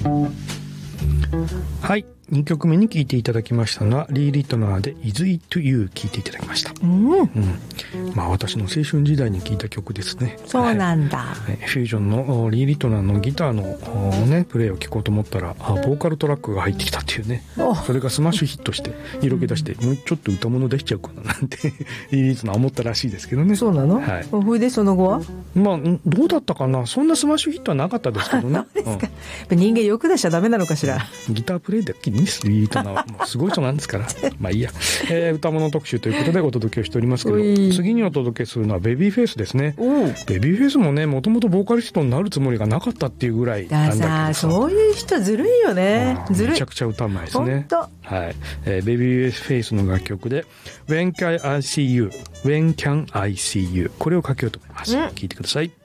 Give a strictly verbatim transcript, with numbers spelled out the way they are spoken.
はい、にきょくめに聴いていただきましたのはリー・リトナーで Is It You 聴いていただきました。うん、うん、まあ私の青春時代に聴いた曲ですね。 そうなんだ、 はい、フュージョンのリー・リトナーのギターの、ね、プレイを聴こうと思ったらボーカルトラックが入ってきたっていうね、それがスマッシュヒットして色気出して、うん、もうちょっと歌物出しちゃうかななんてリー・リトナー思ったらしいですけどね。 そうなの、はい、それでその後はまあどうだったかな、そんなスマッシュヒットはなかったですけどね。 そうですか、うん、人間欲出しちゃダメなのかしら。 ギタープレイだけでいいんです、リー・リトナーはもうすごい人なんですからまあいいや、えー、歌物特集ということでお届けをしておりますけど、次にお届けするのはベビーフェイスですね。ベビーフェイスもね、もともとボーカリストになるつもりがなかったっていうぐらいなんだけどさ、 そういう人ずるいよね。ずるい、 めちゃくちゃ歌うまいですね。 本当、はい、えー、ベビーフェイスの楽曲で When Can I See You When Can I See You これをかけようと思います。聴、うん、いてください。